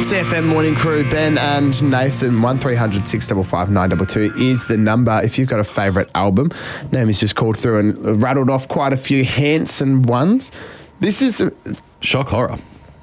CFM Morning Crew, Ben and Nathan. 1300 655 922 is the number. If you've got a favourite album, name is just called through and rattled off quite a few Hanson ones. This is shock horror.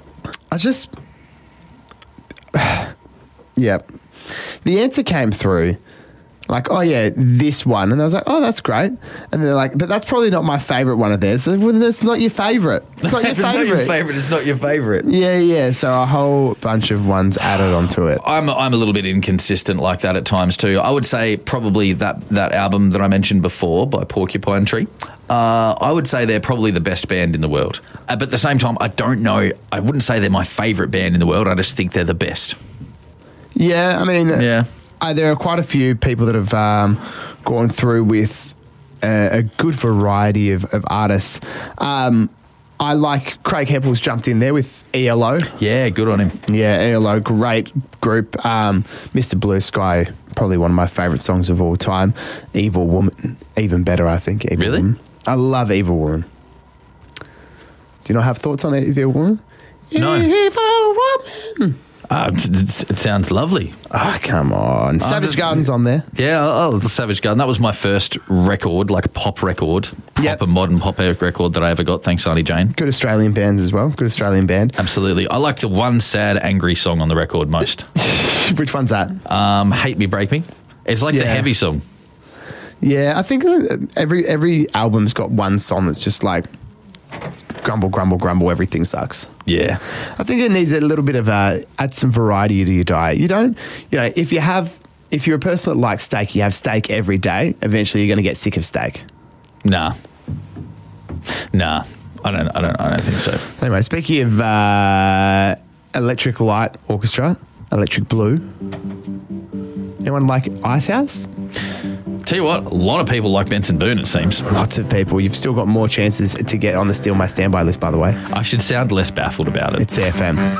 Yeah. The answer came through like, oh yeah, this one. And I was like, oh, that's great. And they're like, but that's probably not my favourite one of theirs. So, well, that's not your favourite. It's not your favourite. It's not your favourite. Yeah. So a whole bunch of ones added onto it. I'm a little bit inconsistent like that at times too. I would say probably that album that I mentioned before by Porcupine Tree. I would say they're probably the best band in the world. But at the same time, I don't know. I wouldn't say they're my favourite band in the world. I just think they're the best. Yeah, I mean... Yeah. There are quite a few people that have gone through with a good variety of artists. I like Craig Heppel's jumped in there with ELO. Yeah, good on him. Yeah, ELO, great group. Mr. Blue Sky, probably one of my favourite songs of all time. Evil Woman, even better, I think. Evil Really? Woman. I love Evil Woman. Do you not have thoughts on Evil Woman? No. Evil Woman. It sounds lovely. Oh, come on. Savage Garden's on there. Yeah, the Savage Garden. That was my first record, like a pop record. Yep. A modern pop record that I ever got, thanks, Auntie Jane. Good Australian band as well. Good Australian band. Absolutely. I like the one sad, angry song on the record most. Which one's that? Hate Me, Break Me. It's like the heavy song. Yeah, I think every album's got one song that's just like grumble, grumble, grumble, everything sucks. Yeah. I think it needs a little bit of add some variety to your diet. You don't, if you're a person that likes steak, you have steak every day, eventually you're going to get sick of steak. Nah, I don't think so. Anyway, speaking of Electric Light Orchestra, Electric Blue, anyone like Icehouse? Tell you what, a lot of people like Benson Boone, it seems. Lots of people. You've still got more chances to get on the Steal My Standby list, by the way. I should sound less baffled about it. It's CFM.